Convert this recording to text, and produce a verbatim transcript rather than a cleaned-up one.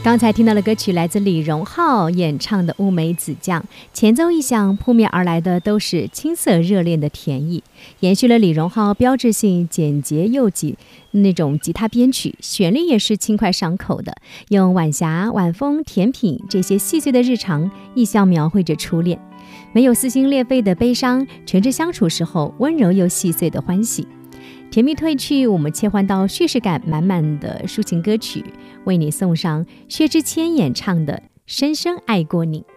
刚才听到的歌曲来自李荣浩演唱的《乌梅子酱》，前奏一响，扑面而来的都是青涩热恋的甜意，延续了李荣浩标志性简洁又紧那种吉他编曲，旋律也是轻快上口的，用晚霞、晚风、甜品这些细碎的日常意象描绘着初恋，没有撕心裂肺的悲伤，纯挚相处时候温柔又细碎的欢喜。甜蜜褪去，我们切换到叙事感满满的抒情歌曲，为你送上薛之谦演唱的《深深爱过你》。